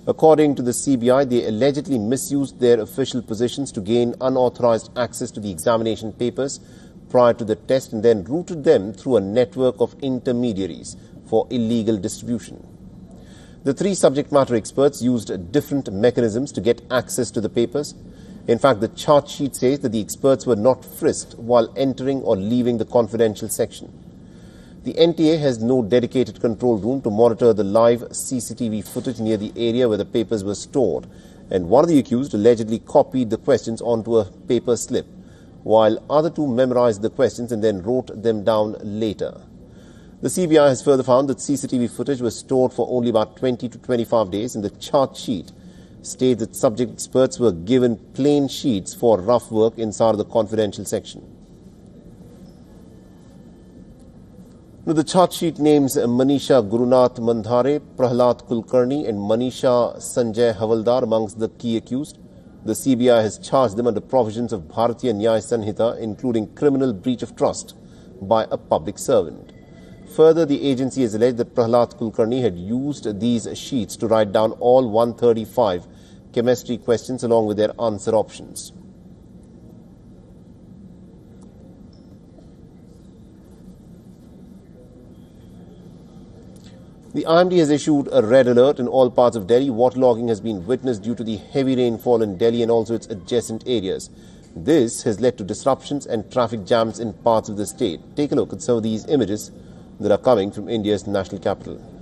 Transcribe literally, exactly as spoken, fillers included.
According to the C B I, they allegedly misused their official positions to gain unauthorized access to the examination papers prior to the test and then routed them through a network of intermediaries for illegal distribution. The three subject matter experts used different mechanisms to get access to the papers. In fact, the chart sheet says that the experts were not frisked while entering or leaving the confidential section. The N T A has no dedicated control room to monitor the live C C T V footage near the area where the papers were stored, and one of the accused allegedly copied the questions onto a paper slip, while other two memorized the questions and then wrote them down later. The C B I has further found that C C T V footage was stored for only about twenty to twenty-five days, and the chart sheet states that subject experts were given plain sheets for rough work inside of the confidential section. Now, the chart sheet names Manisha Gurunath Mandhare, Prahlad Kulkarni and Manisha Sanjay Havaldar amongst the key accused. The C B I has charged them under provisions of Bharatiya Nyaya Sanhita, including criminal breach of trust by a public servant. Further, the agency has alleged that Prahlad Kulkarni had used these sheets to write down all one hundred thirty-five chemistry questions along with their answer options. The I M D has issued a red alert in all parts of Delhi. Waterlogging has been witnessed due to the heavy rainfall in Delhi and also its adjacent areas. This has led to disruptions and traffic jams in parts of the state. Take a look at some of these images that are coming from India's national capital.